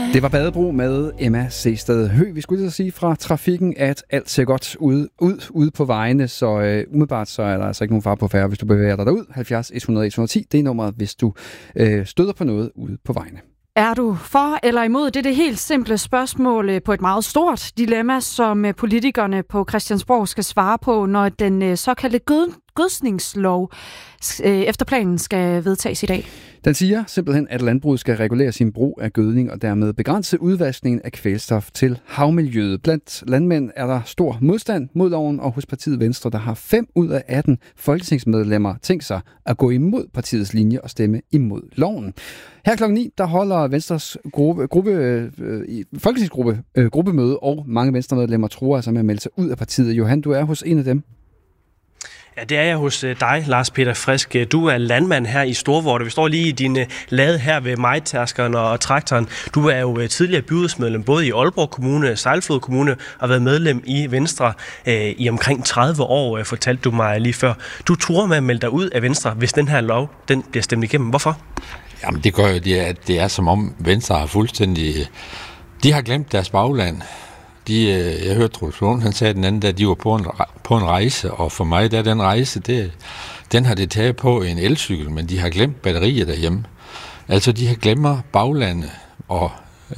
Det var Badebro med Emma Sehsted Høgh. Vi skulle lige sige fra trafikken, at alt ser godt ud på vejene, så umiddelbart så er der altså ikke nogen fare på færre, hvis du bevæger dig derud. 70 100 110, det er nummeret, hvis du støder på noget ude på vejene. Er du for eller imod? Det er det helt simple spørgsmål på et meget stort dilemma, som politikerne på Christiansborg skal svare på, når den såkaldte gødskningslov efter planen skal vedtages i dag. Den siger simpelthen, at landbruget skal regulere sin brug af gødning og dermed begrænse udvaskningen af kvælstof til havmiljøet. Blandt landmænd er der stor modstand mod loven, og hos partiet Venstre, der har 5 ud af 18 folketingsmedlemmer tænkt sig at gå imod partiets linje og stemme imod loven. Her kl. 9, der holder Venstres folketingsgruppe gruppemøde, og mange Venstremedlemmer tror altså med at melde sig ud af partiet. Johan, du er hos en af dem. Ja, det er jeg hos dig, Lars Peter Frisk. Du er landmand her i Storvorde. Vi står lige i din lade her ved majtærskeren og traktoren. Du er jo tidligere byrådsmedlem både i Aalborg Kommune, Sejlflod Kommune og været medlem i Venstre i omkring 30 år, fortalte du mig lige før. Du truer med at melde dig ud af Venstre, hvis den her lov den bliver stemt igennem. Hvorfor? Jamen det gør jo det, at det er som om Venstre har fuldstændig... De har glemt deres bagland. Jeg hørte Troels Lund, han sagde den anden, da de var på en rejse, og for mig, der den rejse, den har det taget på en elcykel, men de har glemt batterier derhjemme. Altså, de har glemmer baglandet og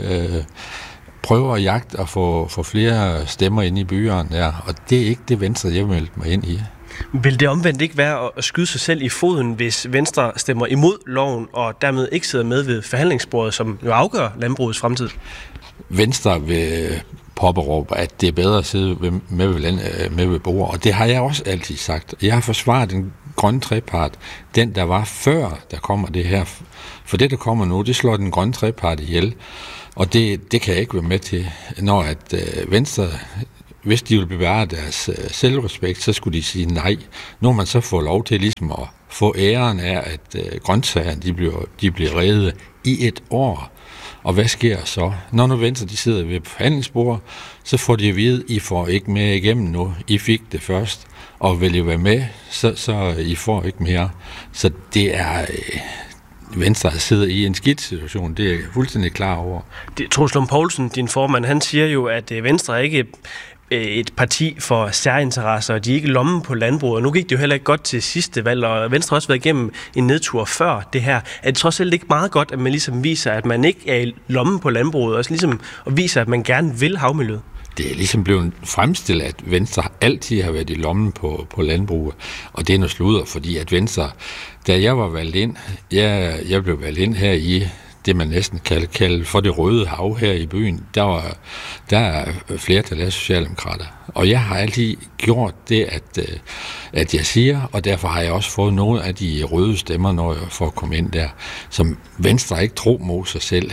prøver at jagte og få flere stemmer ind i byerne der, og det er ikke det Venstre, jeg meldte mig ind i. Vil det omvendt ikke være at skyde sig selv i foden, hvis Venstre stemmer imod loven, og dermed ikke sidder med ved forhandlingsbordet, som jo afgør landbrugets fremtid? Venstre vil påberåbe, at det er bedre at sidde med ved bordet, og det har jeg også altid sagt. Jeg har forsvaret den grønne trepart, den der var før, der kommer det her. For det, der kommer nu, det slår den grønne trepart ihjel, og det kan jeg ikke være med til, når at Venstre... Hvis de vil bevare deres selvrespekt, så skulle de sige nej. Nu har man så fået lov til ligesom at få æren af, at grøntsagerne de bliver reddet i et år. Og hvad sker så? Når nu Venstre de sidder ved forhandlingsbordet, så får de at vide, I får ikke mere igennem nu. I fik det først, og vil I være med, så I får ikke mere. Så det er... Venstre sidder i en skidt situation, det er jeg fuldstændig klar over. Troels Lund Poulsen, din formand, han siger jo, at Venstre er ikke et parti for særinteresser, og de er ikke lommen på landbruget. Nu gik det jo heller ikke godt til sidste valg, og Venstre har også været igennem en nedtur før det her. Er det trods alt ikke meget godt, at man ligesom viser, at man ikke er i lommen på landbruget, og ligesom at viser, at man gerne vil havmiljøet? Det er ligesom blevet fremstillet, at Venstre altid har været i lommen på landbruget, og det er noget sludder, fordi at Venstre, da jeg var valgt ind, jeg blev valgt ind her i det, man næsten kalde for det røde hav her i byen, der er flertal af socialdemokrater. Og jeg har altid gjort det, at jeg siger, og derfor har jeg også fået nogle af de røde stemmer, når jeg får komme ind der, som Venstre ikke tror mod sig selv.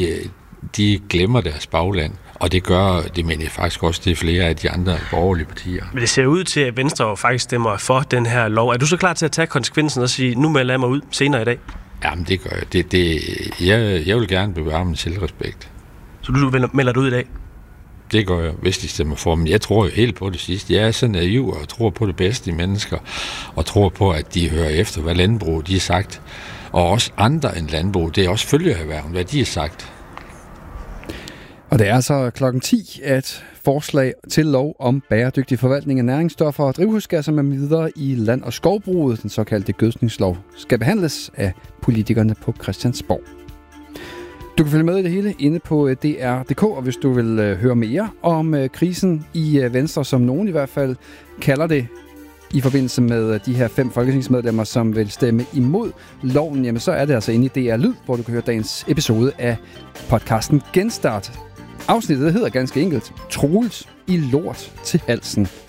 De glemmer deres bagland, og det mener jeg faktisk også til flere af de andre borgerlige partier. Men det ser ud til, at Venstre jo faktisk stemmer for den her lov. Er du så klar til at tage konsekvensen og sige, nu melder jeg mig ud senere i dag? Jamen, det gør jeg. Jeg vil gerne bevare min selvrespekt. Så du melder dig ud i dag? Det gør jeg, hvis de stemmer for dem. Jeg tror jo helt på det sidste. Jeg er så naiv og tror på det bedste i mennesker, og tror på, at de hører efter, hvad landbrug de har sagt. Og også andre end landbrug. Det er også følgeerhverven, hvad de har sagt. Og det er altså klokken 10, at forslag til lov om bæredygtig forvaltning af næringsstoffer og drivhusgasser med videre i land- og skovbruget, den såkaldte gødskningslov, skal behandles af politikerne på Christiansborg. Du kan følge med i det hele inde på DR.dk, og hvis du vil høre mere om krisen i Venstre, som nogen i hvert fald kalder det, i forbindelse med de her 5 folketingsmedlemmer, som vil stemme imod loven, jamen så er det altså inde i DR Lyd, hvor du kan høre dagens episode af podcasten Genstart. Afsnittet hedder ganske enkelt Troels i lort til halsen.